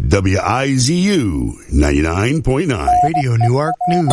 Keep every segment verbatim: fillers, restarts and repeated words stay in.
W I Z U ninety-nine point nine. Radio Newark News.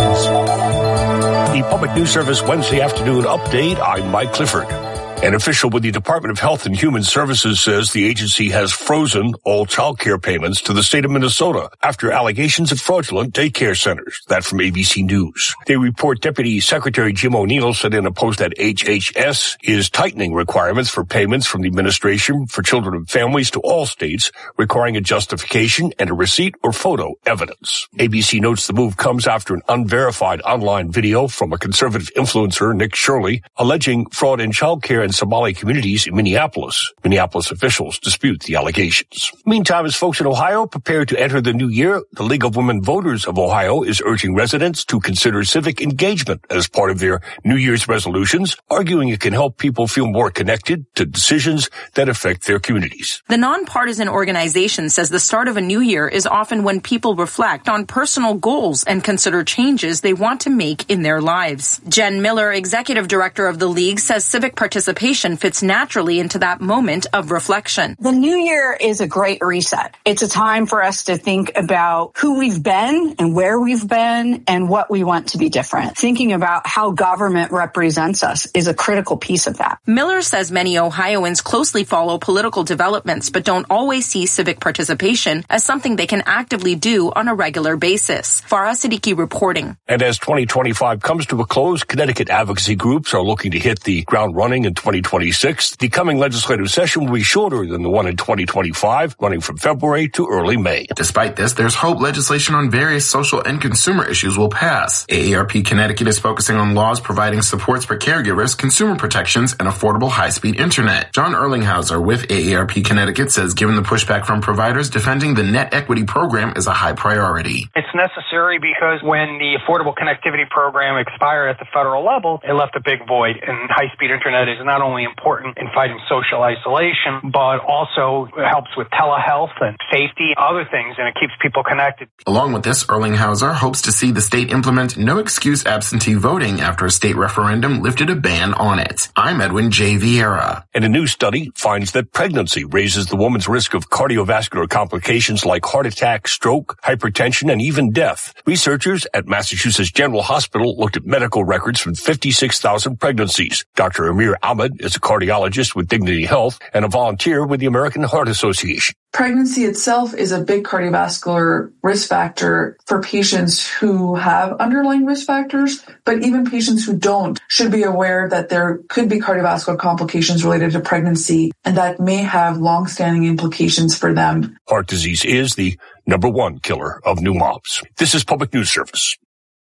The Public News Service Wednesday afternoon update. I'm Mike Clifford. An official with the Department of Health and Human Services says the agency has frozen all child care payments to the state of Minnesota after allegations of fraudulent daycare centers. That from A B C News. They report Deputy Secretary Jim O'Neill said in a post that H H S is tightening requirements for payments from the administration for children and families to all states, requiring a justification and a receipt or photo evidence. A B C notes the move comes after an unverified online video from a conservative influencer, Nick Shirley, alleging fraud in child care and Somali communities in Minneapolis. Minneapolis officials dispute the allegations. Meantime, as folks in Ohio prepare to enter the new year, the League of Women Voters of Ohio is urging residents to consider civic engagement as part of their New Year's resolutions, arguing it can help people feel more connected to decisions that affect their communities. The nonpartisan organization says the start of a new year is often when people reflect on personal goals and consider changes they want to make in their lives. Jen Miller, executive director of the League, says civic participation fits naturally into that moment of reflection. The new year is a great reset. It's a time for us to think about who we've been and where we've been and what we want to be different. Thinking about how government represents us is a critical piece of that. Miller says many Ohioans closely follow political developments but don't always see civic participation as something they can actively do on a regular basis. Farah Siddiqui reporting. And as twenty twenty-five comes to a close, Connecticut advocacy groups are looking to hit the ground running in twenty twenty-six. The coming legislative session will be shorter than the one in twenty twenty-five, running from February to early May. Despite this, there's hope legislation on various social and consumer issues will pass. A A R P Connecticut is focusing on laws providing supports for caregivers, consumer protections, and affordable high-speed internet. John Erlinghauser with A A R P Connecticut says given the pushback from providers, defending the net equity program is a high priority. It's necessary because when the Affordable Connectivity Program expired at the federal level, it left a big void, and high-speed internet is not only important in fighting social isolation, but also helps with telehealth and safety, other things, and it keeps people connected. Along with this, Erlinghauser hopes to see the state implement no-excuse absentee voting after a state referendum lifted a ban on it. I'm Edwin J. Vieira. And a new study finds that pregnancy raises the woman's risk of cardiovascular complications like heart attack, stroke, hypertension, and even death. Researchers at Massachusetts General Hospital looked at medical records from fifty-six thousand pregnancies. Doctor Amir Ahmed is a cardiologist with Dignity Health and a volunteer with the American Heart Association. Pregnancy itself is a big cardiovascular risk factor for patients who have underlying risk factors, but even patients who don't should be aware that there could be cardiovascular complications related to pregnancy, and that may have long-standing implications for them. Heart disease is the number one killer of new moms. This is Public News Service.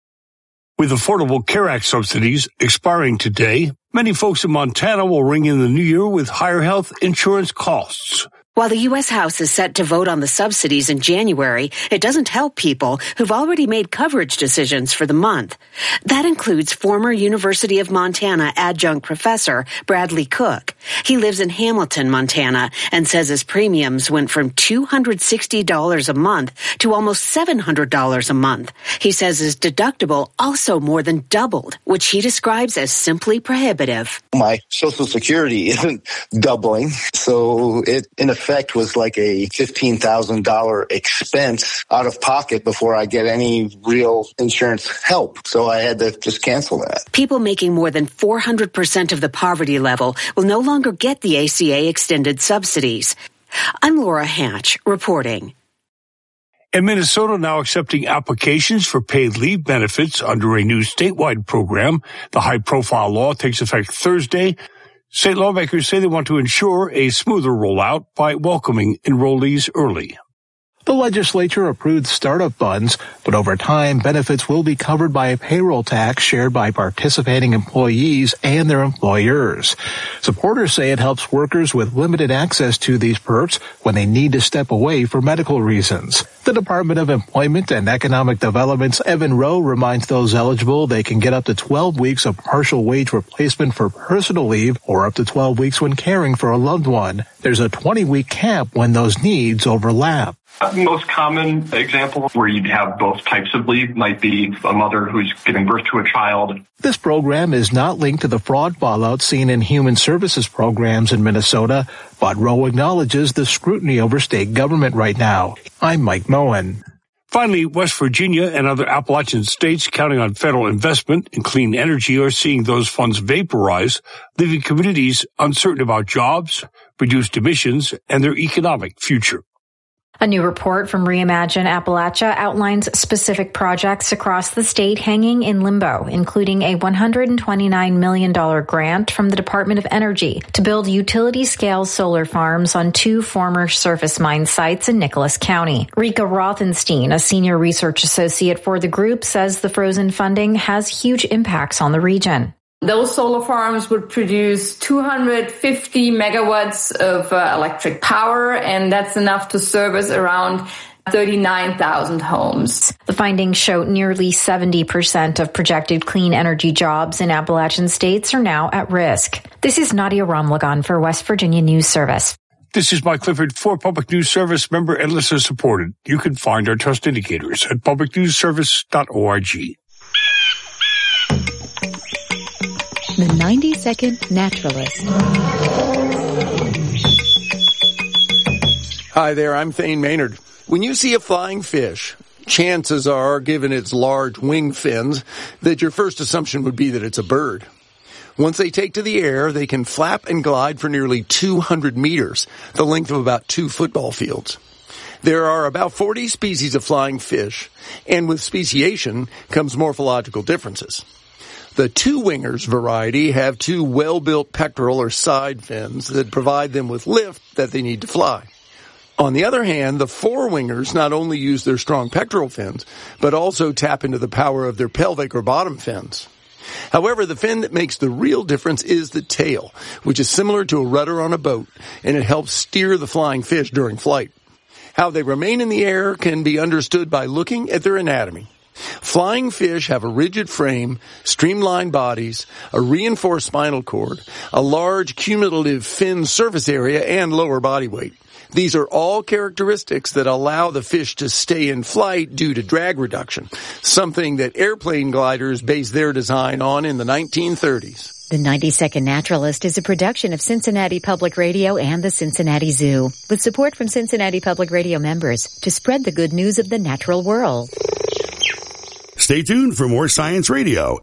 With Affordable Care Act subsidies expiring today, many folks in Montana will ring in the new year with higher health insurance costs. While the U S House is set to vote on the subsidies in January, it doesn't help people who've already made coverage decisions for the month. That includes former University of Montana adjunct professor Bradley Cook. He lives in Hamilton, Montana, and says his premiums went from two hundred sixty dollars a month to almost seven hundred dollars a month. He says his deductible also more than doubled, which he describes as simply prohibitive. My Social Security isn't doubling, so it, in effect, was like a fifteen thousand dollars expense out of pocket before I get any real insurance help. So I had to just cancel that. People making more than four hundred percent of the poverty level will no longer get the A C A extended subsidies. I'm Laura Hatch reporting. And Minnesota now accepting applications for paid leave benefits under a new statewide program. The high-profile law takes effect Thursday. State lawmakers say they want to ensure a smoother rollout by welcoming enrollees early. The legislature approved startup funds, but over time, benefits will be covered by a payroll tax shared by participating employees and their employers. Supporters say it helps workers with limited access to these perks when they need to step away for medical reasons. The Department of Employment and Economic Development's Evan Rowe reminds those eligible they can get up to twelve weeks of partial wage replacement for personal leave or up to twelve weeks when caring for a loved one. There's a twenty-week cap when those needs overlap. The most common example where you'd have both types of leave might be a mother who's giving birth to a child. This program is not linked to the fraud fallout seen in human services programs in Minnesota, but Rowe acknowledges the scrutiny over state government right now. I'm Mike Moen. Finally, West Virginia and other Appalachian states counting on federal investment in clean energy are seeing those funds vaporize, leaving communities uncertain about jobs, reduced emissions, and their economic future. A new report from Reimagine Appalachia outlines specific projects across the state hanging in limbo, including a one hundred twenty-nine million dollars grant from the Department of Energy to build utility-scale solar farms on two former surface mine sites in Nicholas County. Rika Rothenstein, a senior research associate for the group, says the frozen funding has huge impacts on the region. Those solar farms would produce two hundred fifty megawatts of uh, electric power, and that's enough to service around thirty-nine thousand homes. The findings show nearly seventy percent of projected clean energy jobs in Appalachian states are now at risk. This is Nadia Ramlagan for West Virginia News Service. This is Mike Clifford for Public News Service, member and listener supported. You can find our trust indicators at public news service dot org. The ninety second Naturalist. Hi there, I'm Thane Maynard. When you see a flying fish, chances are, given its large wing fins, that your first assumption would be that it's a bird. Once they take to the air, they can flap and glide for nearly two hundred meters, the length of about two football fields. There are about forty species of flying fish, and with speciation comes morphological differences. The two-wingers variety have two well-built pectoral or side fins that provide them with lift that they need to fly. On the other hand, the four-wingers not only use their strong pectoral fins, but also tap into the power of their pelvic or bottom fins. However, the fin that makes the real difference is the tail, which is similar to a rudder on a boat, and it helps steer the flying fish during flight. How they remain in the air can be understood by looking at their anatomy. Flying fish have a rigid frame, streamlined bodies, a reinforced spinal cord, a large cumulative fin surface area, and lower body weight. These are all characteristics that allow the fish to stay in flight due to drag reduction, something that airplane gliders based their design on in the nineteen thirties. The ninety second Naturalist is a production of Cincinnati Public Radio and the Cincinnati Zoo, with support from Cincinnati Public Radio members to spread the good news of the natural world. Stay tuned for more Science Radio.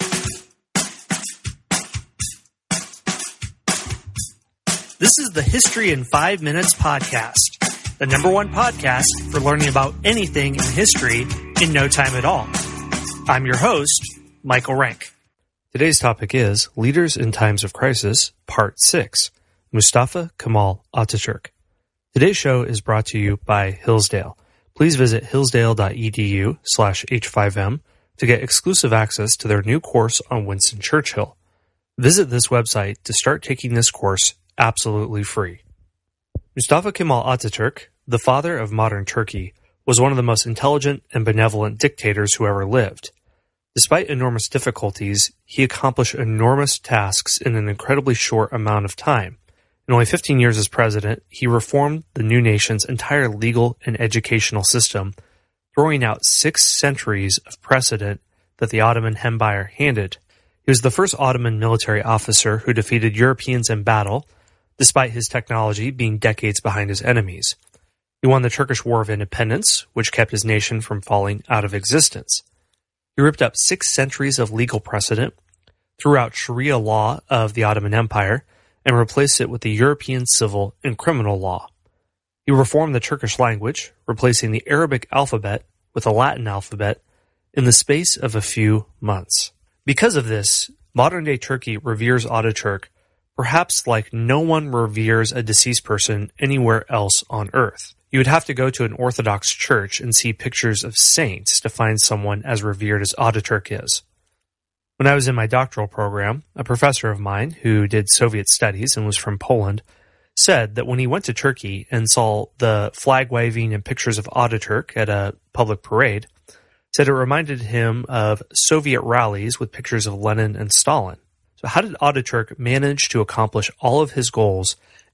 This is the History in Five Minutes podcast, the number one podcast for learning about anything in history in no time at all. I'm your host, Michael Rank. Today's topic is Leaders in Times of Crisis, Part six, Mustafa Kemal Ataturk. Today's show is brought to you by Hillsdale. Please visit hillsdale.edu slash H5M to get exclusive access to their new course on Winston Churchill. Visit this website to start taking this course absolutely free. Mustafa Kemal Ataturk, the father of modern Turkey, was one of the most intelligent and benevolent dictators who ever lived. Despite enormous difficulties, he accomplished enormous tasks in an incredibly short amount of time. In only fifteen years as president, he reformed the new nation's entire legal and educational system, throwing out six centuries of precedent that the Ottoman Empire handed. He was the first Ottoman military officer who defeated Europeans in battle, despite his technology being decades behind his enemies. He won the Turkish War of Independence, which kept his nation from falling out of existence. He ripped up six centuries of legal precedent, threw out Sharia law of the Ottoman Empire, and replaced it with the European civil and criminal law. He reformed the Turkish language, replacing the Arabic alphabet with the Latin alphabet in the space of a few months. Because of this, modern-day Turkey reveres Ataturk, perhaps like no one reveres a deceased person anywhere else on Earth. You would have to go to an Orthodox church and see pictures of saints to find someone as revered as Ataturk is. When I was in my doctoral program, a professor of mine who did Soviet studies and was from Poland said that when he went to Turkey and saw the flag waving and pictures of Ataturk at a public parade, said it reminded him of Soviet rallies with pictures of Lenin and Stalin. So how did Ataturk manage to accomplish all of his goals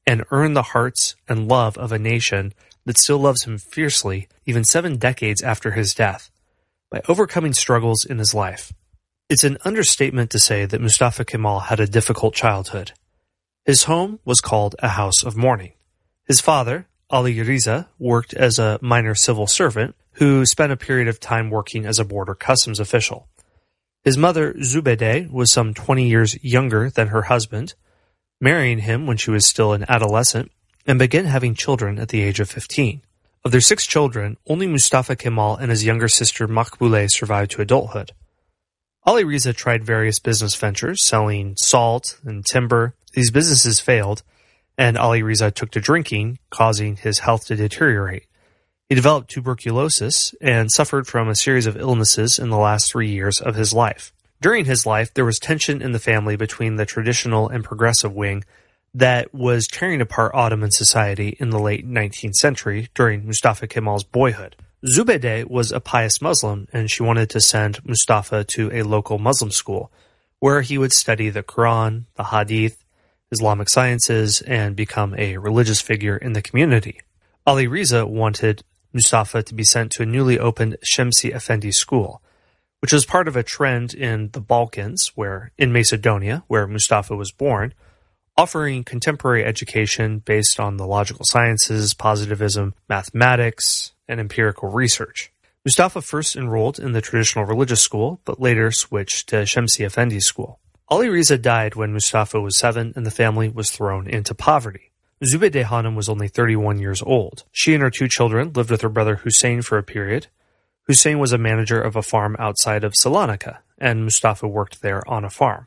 and earn the hearts and love of a nation that still loves him fiercely even seven decades after his death, by overcoming struggles in his life. It's an understatement to say that Mustafa Kemal had a difficult childhood. His home was called a house of mourning. His father, Ali Riza, worked as a minor civil servant who spent a period of time working as a border customs official. His mother, Zubede, was some twenty years younger than her husband, marrying him when she was still an adolescent, and began having children at the age of fifteen. Of their six children, only Mustafa Kemal and his younger sister Makbule survived to adulthood. Ali Riza tried various business ventures, selling salt and timber. These businesses failed, and Ali Riza took to drinking, causing his health to deteriorate. He developed tuberculosis and suffered from a series of illnesses in the last three years of his life. During his life, there was tension in the family between the traditional and progressive wing that was tearing apart Ottoman society in the late nineteenth century during Mustafa Kemal's boyhood. Zubede was a pious Muslim, and she wanted to send Mustafa to a local Muslim school, where he would study the Quran, the Hadith, Islamic sciences, and become a religious figure in the community. Ali Riza wanted Mustafa to be sent to a newly opened Shemsi Effendi school, which was part of a trend in the Balkans, where in Macedonia, where Mustafa was born, offering contemporary education based on the logical sciences, positivism, mathematics, and empirical research. Mustafa first enrolled in the traditional religious school, but later switched to Shemsi Effendi school. Ali Riza died when Mustafa was seven and the family was thrown into poverty. Zubede Hanım was only thirty-one years old. She and her two children lived with her brother Hussein for a period. Hussein was a manager of a farm outside of Salonika, and Mustafa worked there on a farm.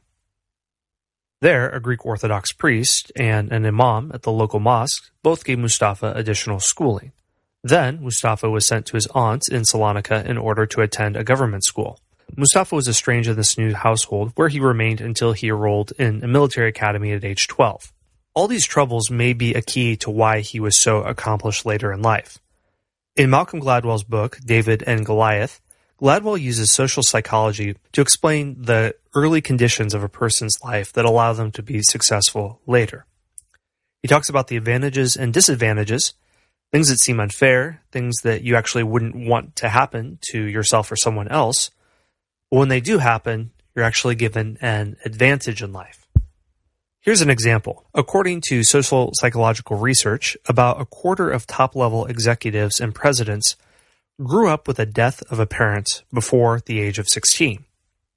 There, a Greek Orthodox priest and an imam at the local mosque both gave Mustafa additional schooling. Then, Mustafa was sent to his aunt in Salonika in order to attend a government school. Mustafa was estranged in this new household, where he remained until he enrolled in a military academy at age twelve. All these troubles may be a key to why he was so accomplished later in life. In Malcolm Gladwell's book, David and Goliath, Gladwell uses social psychology to explain the early conditions of a person's life that allow them to be successful later. He talks about the advantages and disadvantages, things that seem unfair, things that you actually wouldn't want to happen to yourself or someone else. But when they do happen, you're actually given an advantage in life. Here's an example. According to social psychological research, about a quarter of top-level executives and presidents grew up with the death of a parent before the age of sixteen.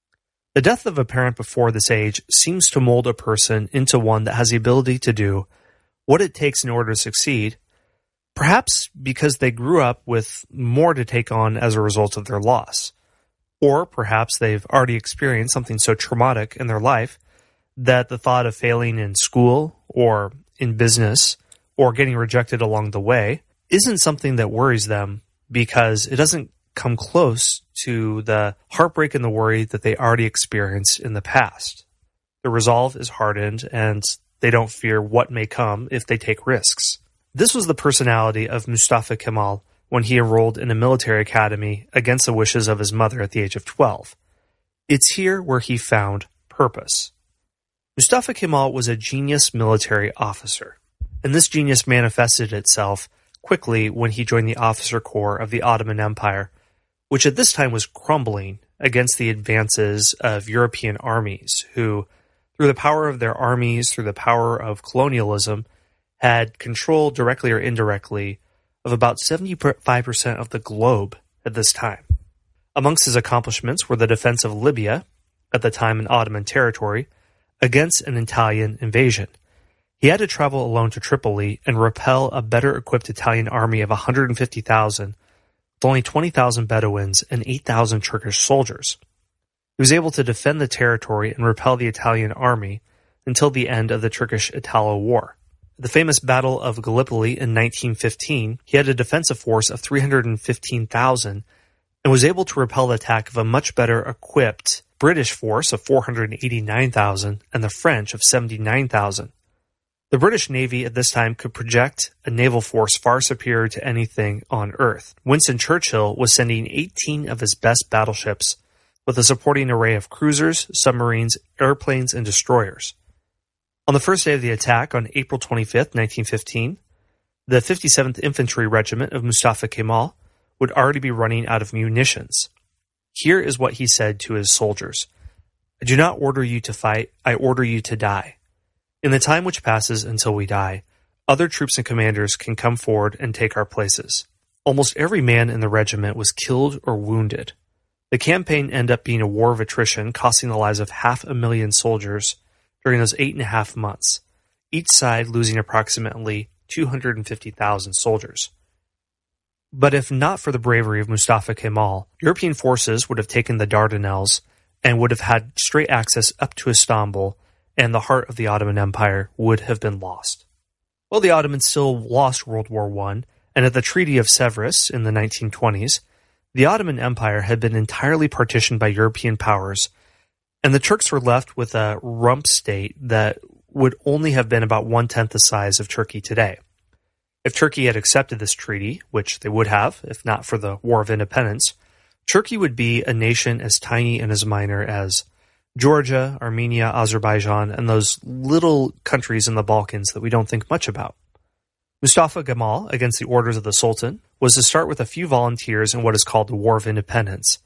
The death of a parent before this age seems to mold a person into one that has the ability to do what it takes in order to succeed, perhaps because they grew up with more to take on as a result of their loss. Or perhaps they've already experienced something so traumatic in their life that the thought of failing in school or in business or getting rejected along the way isn't something that worries them, because it doesn't come close to the heartbreak and the worry that they already experienced in the past. Their resolve is hardened, and they don't fear what may come if they take risks. This was the personality of Mustafa Kemal when he enrolled in a military academy against the wishes of his mother at the age of twelve. It's here where he found purpose. Mustafa Kemal was a genius military officer, and this genius manifested itself quickly when he joined the officer corps of the Ottoman Empire, which at this time was crumbling against the advances of European armies, who, through the power of their armies, through the power of colonialism, had control directly or indirectly of about seventy-five percent of the globe at this time. Amongst his accomplishments were the defense of Libya, at the time an Ottoman territory, against an Italian invasion. He had to travel alone to Tripoli and repel a better-equipped Italian army of one hundred fifty thousand, with only twenty thousand Bedouins and eight thousand Turkish soldiers. He was able to defend the territory and repel the Italian army until the end of the Turkish-Italo War. At the famous Battle of Gallipoli in nineteen fifteen, he had a defensive force of three hundred fifteen thousand and was able to repel the attack of a much better-equipped British force of four hundred eighty-nine thousand and the French of seventy-nine thousand. The British Navy at this time could project a naval force far superior to anything on Earth. Winston Churchill was sending eighteen of his best battleships with a supporting array of cruisers, submarines, airplanes, and destroyers. On the first day of the attack, on April twenty-fifth, nineteen fifteen, the fifty-seventh Infantry Regiment of Mustafa Kemal would already be running out of munitions. Here is what he said to his soldiers. I do not order you to fight, I order you to die. In the time which passes until we die, other troops and commanders can come forward and take our places. Almost every man in the regiment was killed or wounded. The campaign ended up being a war of attrition, costing the lives of half a million soldiers during those eight and a half months, each side losing approximately two hundred fifty thousand soldiers. But if not for the bravery of Mustafa Kemal, European forces would have taken the Dardanelles and would have had straight access up to Istanbul, and the heart of the Ottoman Empire would have been lost. Well, the Ottomans still lost World War One, and at the Treaty of Sèvres in the nineteen twenties, the Ottoman Empire had been entirely partitioned by European powers, and the Turks were left with a rump state that would only have been about one-tenth the size of Turkey today. If Turkey had accepted this treaty, which they would have, if not for the War of Independence, Turkey would be a nation as tiny and as minor as Georgia, Armenia, Azerbaijan, and those little countries in the Balkans that we don't think much about. Mustafa Kemal, against the orders of the Sultan, was to start with a few volunteers in what is called the War of Independence.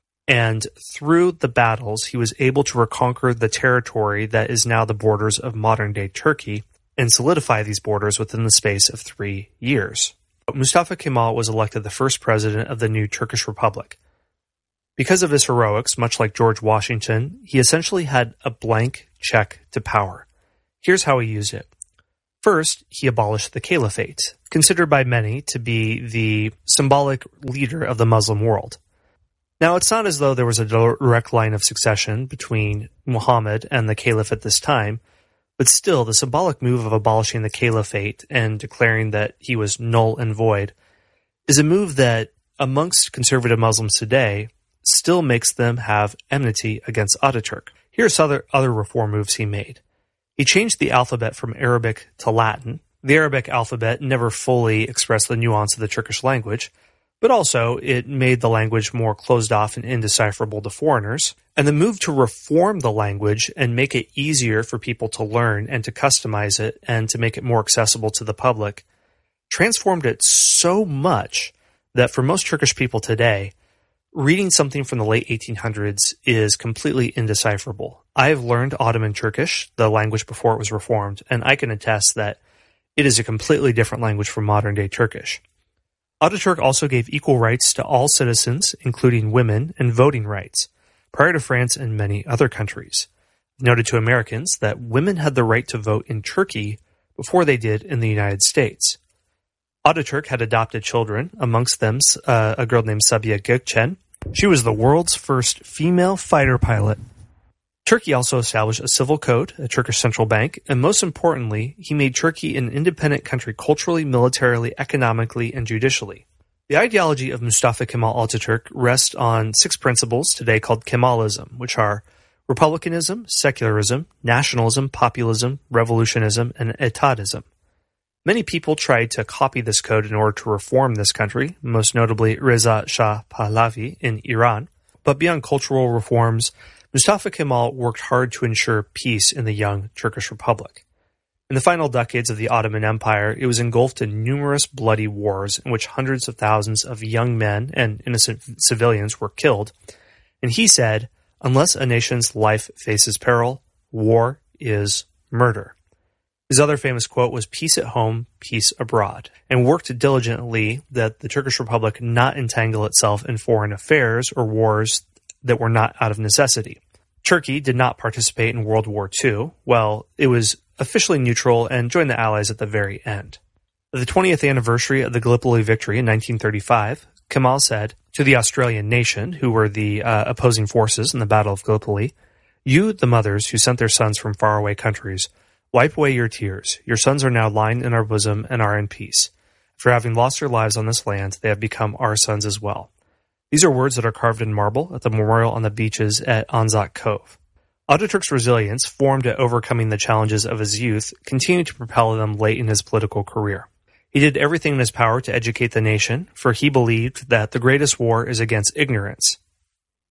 And through the battles, he was able to reconquer the territory that is now the borders of modern-day Turkey and solidify these borders within the space of three years. Mustafa Kemal was elected the first president of the new Turkish Republic. Because of his heroics, much like George Washington, he essentially had a blank check to power. Here's how he used it. First, he abolished the caliphate, considered by many to be the symbolic leader of the Muslim world. Now, it's not as though there was a direct line of succession between Muhammad and the caliph at this time, but still, the symbolic move of abolishing the caliphate and declaring that he was null and void is a move that, amongst conservative Muslims today, still makes them have enmity against Ataturk. Here's other, other reform moves he made. He changed the alphabet from Arabic to Latin. The Arabic alphabet never fully expressed the nuance of the Turkish language, but also it made the language more closed off and indecipherable to foreigners. And the move to reform the language and make it easier for people to learn and to customize it and to make it more accessible to the public transformed it so much that for most Turkish people today, reading something from the late eighteen hundreds is completely indecipherable. I have learned Ottoman Turkish, the language before it was reformed, and I can attest that it is a completely different language from modern-day Turkish. Ataturk also gave equal rights to all citizens, including women, and voting rights, prior to France and many other countries. He noted to Americans that women had the right to vote in Turkey before they did in the United States. Ataturk had adopted children, amongst them uh, a girl named Sabiha Gökçen. She was the world's first female fighter pilot. Turkey also established a civil code, a Turkish central bank, and most importantly, he made Turkey an independent country culturally, militarily, economically, and judicially. The ideology of Mustafa Kemal Ataturk rests on six principles today called Kemalism, which are republicanism, secularism, nationalism, populism, revolutionism, and etatism. Many people tried to copy this code in order to reform this country, most notably Reza Shah Pahlavi in Iran. But beyond cultural reforms, Mustafa Kemal worked hard to ensure peace in the young Turkish Republic. In the final decades of the Ottoman Empire, it was engulfed in numerous bloody wars in which hundreds of thousands of young men and innocent civilians were killed. And he said, unless a nation's life faces peril, war is murder. His other famous quote was, peace at home, peace abroad, and worked diligently that the Turkish Republic not entangle itself in foreign affairs or wars that were not out of necessity. Turkey did not participate in World War Two. Well, it was officially neutral and joined the Allies at the very end. At the twentieth anniversary of the Gallipoli victory in nineteen thirty-five, Kemal said to the Australian nation, who were the uh, opposing forces in the Battle of Gallipoli, you, the mothers who sent their sons from faraway countries, wipe away your tears. Your sons are now lying in our bosom and are in peace. For having lost their lives on this land, they have become our sons as well. These are words that are carved in marble at the memorial on the beaches at Anzac Cove. Ataturk's resilience, formed at overcoming the challenges of his youth, continued to propel him late in his political career. He did everything in his power to educate the nation, for he believed that the greatest war is against ignorance.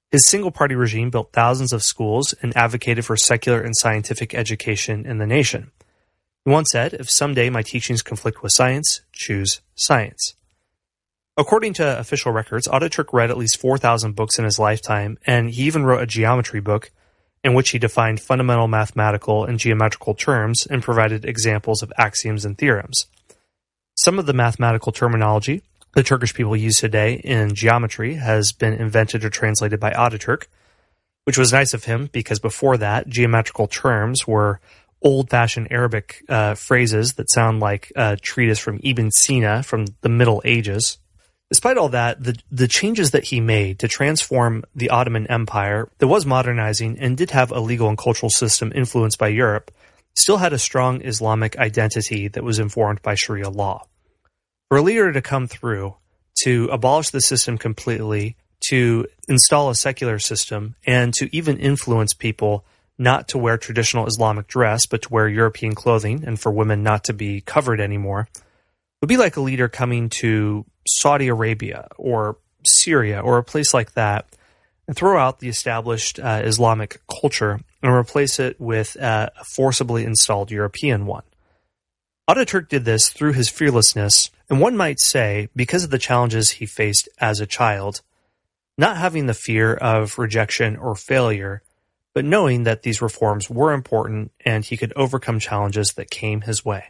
His single-party regime built thousands of schools and advocated for secular and scientific education in the nation. He once said, "If someday my teachings conflict with science, choose science." According to official records, Ataturk read at least four thousand books in his lifetime, and he even wrote a geometry book in which he defined fundamental mathematical and geometrical terms and provided examples of axioms and theorems. Some of the mathematical terminology the Turkish people use today in geometry has been invented or translated by Ataturk, which was nice of him because before that, geometrical terms were old-fashioned Arabic uh, phrases that sound like a treatise from Ibn Sina from the Middle Ages. Despite all that, the, the changes that he made to transform the Ottoman Empire that was modernizing and did have a legal and cultural system influenced by Europe still had a strong Islamic identity that was informed by Sharia law. For a leader to come through, to abolish the system completely, to install a secular system, and to even influence people not to wear traditional Islamic dress, but to wear European clothing, and for women not to be covered anymore, would be like a leader coming to Saudi Arabia or Syria or a place like that and throw out the established uh, Islamic culture and replace it with uh, a forcibly installed European one. Ataturk did this through his fearlessness, and one might say because of the challenges he faced as a child, not having the fear of rejection or failure, but knowing that these reforms were important and he could overcome challenges that came his way.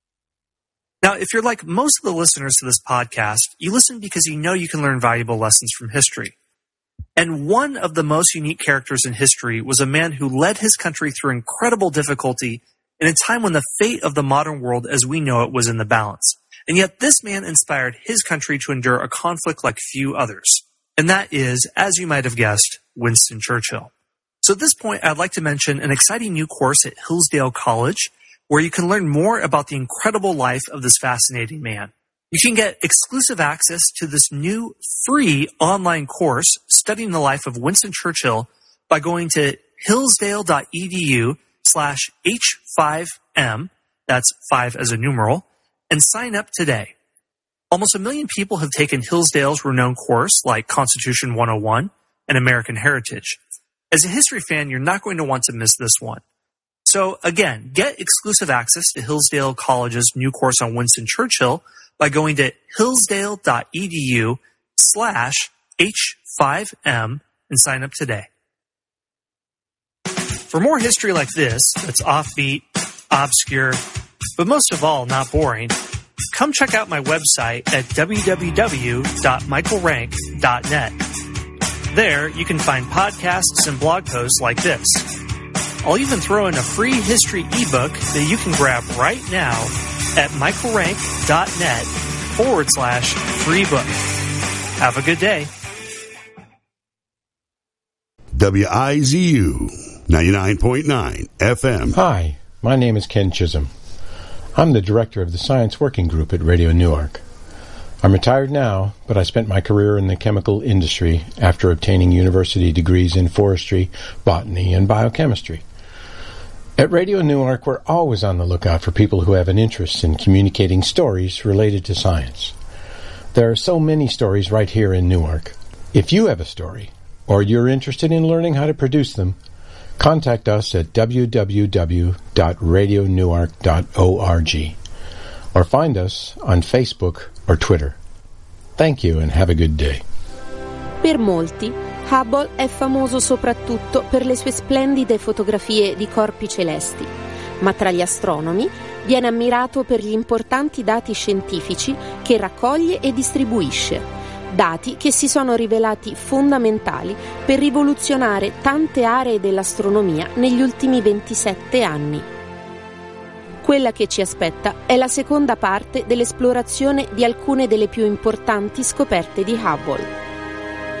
Now, if you're like most of the listeners to this podcast, you listen because you know you can learn valuable lessons from history. And one of the most unique characters in history was a man who led his country through incredible difficulty in a time when the fate of the modern world as we know it was in the balance. And yet this man inspired his country to endure a conflict like few others. And that is, as you might have guessed, Winston Churchill. So at this point, I'd like to mention an exciting new course at Hillsdale College, where you can learn more about the incredible life of this fascinating man. You can get exclusive access to this new free online course studying the life of Winston Churchill by going to hillsdale.edu slash H5M, that's five as a numeral, and sign up today. Almost a million people have taken Hillsdale's renowned course like Constitution one oh one and American Heritage. As a history fan, you're not going to want to miss this one. So again, get exclusive access to Hillsdale College's new course on Winston Churchill by going to hillsdale.edu slash H5M and sign up today. For more history like this, that's offbeat, obscure, but most of all, not boring, come check out my website at w w w dot michael rank dot net. There, you can find podcasts and blog posts like this. I'll even throw in a free history ebook that you can grab right now at michaelrank.net forward slash free book. Have a good day. W I Z U ninety-nine point nine F M. Hi, my name is Ken Chisholm. I'm the director of the Science Working Group at Radio Newark. I'm retired now, but I spent my career in the chemical industry after obtaining university degrees in forestry, botany, and biochemistry. At Radio Newark, we're always on the lookout for people who have an interest in communicating stories related to science. There are so many stories right here in Newark. If you have a story, or you're interested in learning how to produce them, contact us at w w w dot radio newark dot org or find us on Facebook or Twitter. Thank you and have a good day. Per molti, Hubble è famoso soprattutto per le sue splendide fotografie di corpi celesti, ma tra gli astronomi viene ammirato per gli importanti dati scientifici che raccoglie e distribuisce, dati che si sono rivelati fondamentali per rivoluzionare tante aree dell'astronomia negli ultimi ventisette anni. Quella che ci aspetta è la seconda parte dell'esplorazione di alcune delle più importanti scoperte di Hubble.